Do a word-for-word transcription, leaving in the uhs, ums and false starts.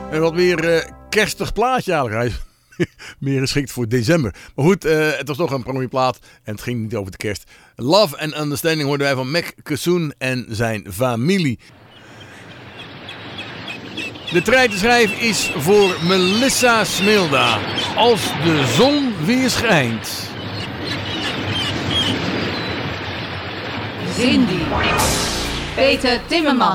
En wat meer uh, kerstig plaatje eigenlijk. Meer geschikt voor december. Maar goed, uh, het was toch een mooie plaat. En het ging niet over de kerst. Love and Understanding hoorden wij van Mac Kassoon en zijn familie. De treitenschijf is voor Melissa Smilda. Als de zon weer schijnt. Cindy. Peter Timmerman.